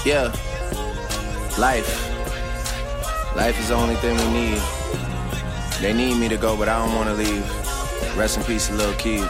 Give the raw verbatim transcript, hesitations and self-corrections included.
Yeah, life. Life is the only thing we need. They need me to go, but I don't want to leave. Rest in peace, Lil' Keed.